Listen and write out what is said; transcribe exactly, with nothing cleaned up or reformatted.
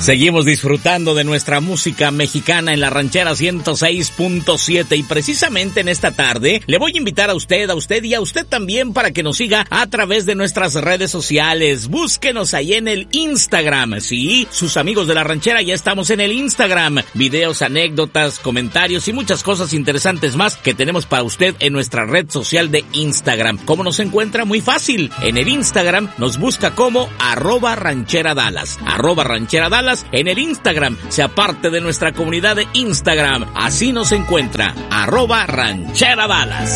Seguimos disfrutando de nuestra música mexicana en la Ranchera ciento seis punto siete y precisamente en esta tarde le voy a invitar a usted, a usted y a usted también para que nos siga a través de nuestras redes sociales. Búsquenos ahí en el Instagram. Sí, sus amigos de la Ranchera ya estamos en el Instagram. Videos, anécdotas, comentarios y muchas cosas interesantes más que tenemos para usted en nuestra red social de Instagram. ¿Cómo nos encuentra? Muy fácil. En el Instagram nos busca como arroba ranchera Dallas. Arroba ranchera Dallas en el Instagram. Sea parte de nuestra comunidad de Instagram. Así nos encuentra. Arroba ranchera Dallas.